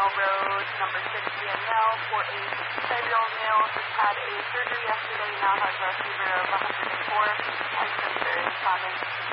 Mill Road, number 6 Danielle, for a 65-year-old male who had a surgery yesterday, now has a fever of 104 and some serious comments.